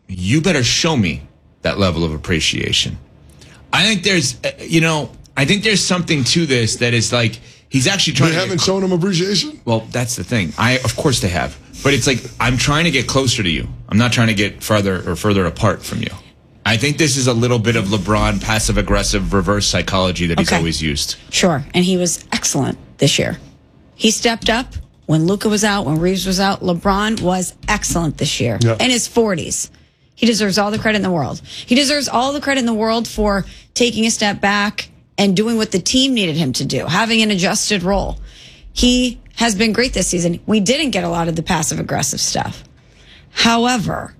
you better show me that level of appreciation. I think there's, I think there's something to this that is like, he's actually trying They haven't shown him appreciation? Well, that's the thing. Of course they have. But it's like, I'm trying to get closer to you. I'm not trying to get further apart from you. I think this is a little bit of LeBron passive-aggressive reverse psychology that he's always used. Sure, and he was excellent this year. He stepped up when Luka was out, when Reeves was out. LeBron was excellent this year in his 40s. He deserves all the credit in the world. He deserves all the credit in the world for taking a step back and doing what the team needed him to do, having an adjusted role. He has been great this season. We didn't get a lot of the passive-aggressive stuff. However,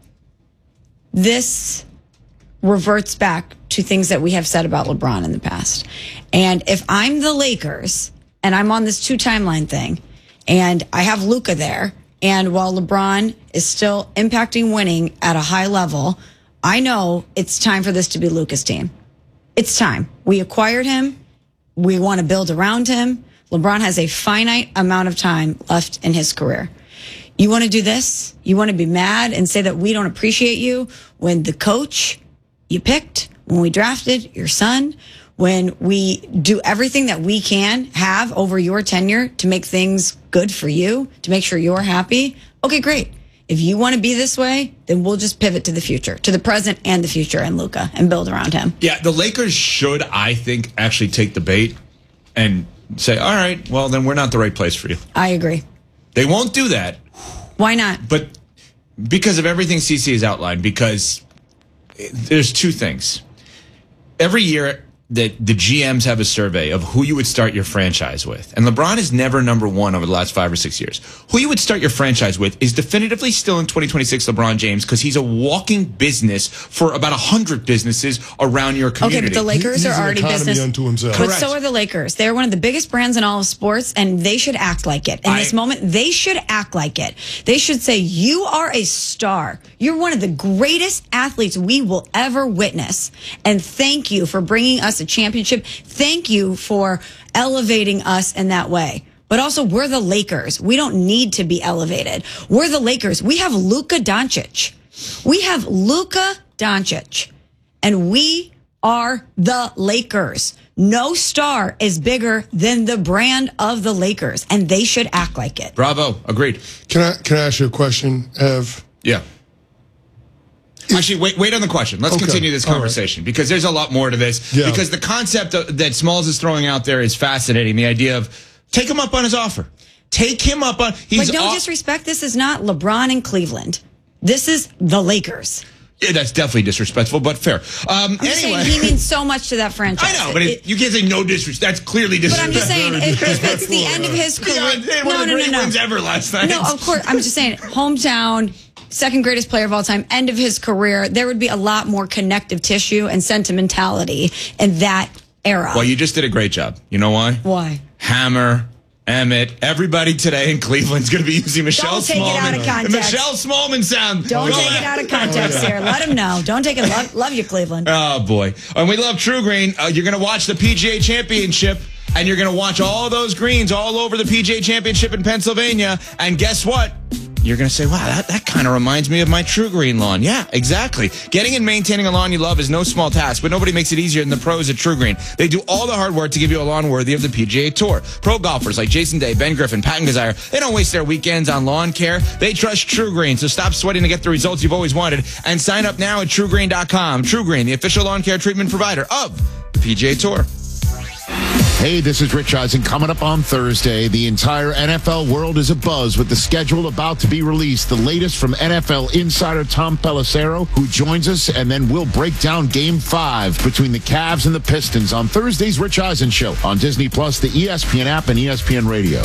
this reverts back to things that we have said about LeBron in the past. And if I'm the Lakers and I'm on this 2-timeline thing and I have Luka there, and while LeBron is still impacting winning at a high level, I know it's time for this to be Luka's team. It's time. We acquired him. We want to build around him. LeBron has a finite amount of time left in his career. You want to do this? You want to be mad and say that we don't appreciate you when the coach you picked, when we drafted your son, when we do everything that we can have over your tenure to make things good for you, to make sure you're happy? Okay, great. If you want to be this way, then we'll just pivot to the future, to the present and the future, and Luka, and build around him. Yeah, the Lakers should, I think, actually take the bait and say, all right, well, then we're not the right place for you. I agree. They won't do that. Why not? But because of everything CC has outlined, because there's two things. Every year that the GMs have a survey of who you would start your franchise with. And LeBron is never number one over the last 5 or 6 years. Who you would start your franchise with is definitively still in 2026 LeBron James, because he's a walking business for about 100 businesses around your community. Okay, but the Lakers are already business. Unto himself. But so are the Lakers. They're one of the biggest brands in all of sports, and they should act like it. In this moment, they should act like it. They should say, you are a star. You're one of the greatest athletes we will ever witness. And thank you for bringing us a championship. Thank you for elevating us in that way. But also, we're the Lakers. We don't need to be elevated. We're the Lakers. We have Luka Doncic. We have Luka Doncic. And we are the Lakers. No star is bigger than the brand of the Lakers. And they should act like it. Bravo. Agreed. Can I ask you a question, Ev? Yeah. Actually, wait on the question. Let's continue this conversation because there's a lot more to this. Yeah. Because the concept that Smalls is throwing out there is fascinating. The idea of take him up on his offer. Take him up on... But no disrespect, this is not LeBron in Cleveland. This is the Lakers. Yeah, that's definitely disrespectful, but fair. I'm just saying he means so much to that franchise. I know, but you can't say no disrespect. That's clearly disrespect. But I'm just saying, if it's the end of his career... One of the great wins ever last night. No, of course. I'm just saying, hometown... second greatest player of all time, end of his career, there would be a lot more connective tissue and sentimentality in that era. Well, you just did a great job. You know why? Why? Hammer, Emmett, everybody today in Cleveland's going to be using Michelle Smallman. Don't take it out of context. The Michelle Smallman sound. Don't take it out of context here. Let him know. Don't take it. Love you, Cleveland. Oh, boy. And we love True Green. You're going to watch the PGA Championship, and you're going to watch all those greens all over the PGA Championship in Pennsylvania. And guess what? You're going to say, wow, that kind of reminds me of my True Green lawn. Yeah, exactly. Getting and maintaining a lawn you love is no small task, but nobody makes it easier than the pros at True Green. They do all the hard work to give you a lawn worthy of the PGA Tour. Pro golfers like Jason Day, Ben Griffin, Patton Desire, they don't waste their weekends on lawn care. They trust True Green, so stop sweating to get the results you've always wanted and sign up now at TrueGreen.com. True Green, the official lawn care treatment provider of the PGA Tour. Hey, this is Rich Eisen. Coming up on Thursday, the entire NFL world is abuzz with the schedule about to be released. The latest from NFL insider Tom Pelissero, who joins us, and then we'll break down Game 5 between the Cavs and the Pistons on Thursday's Rich Eisen Show on Disney+, the ESPN app, and ESPN Radio.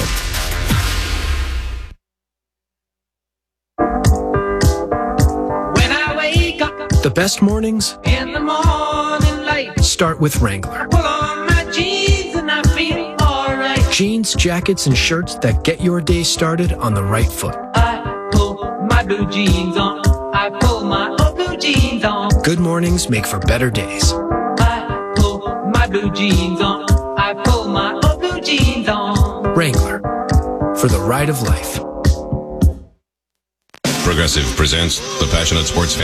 When I wake up, The best mornings in the morning light, start with Wrangler. pull on my jeans and I feel alright. Jeans, jackets, and shirts that get your day started on the right foot. I pull my blue jeans on. I pull my old blue jeans on. Good mornings make for better days. I pull my blue jeans on. I pull my old blue jeans on. Wrangler, for the ride of life. Progressive presents the Passionate Sports Fan.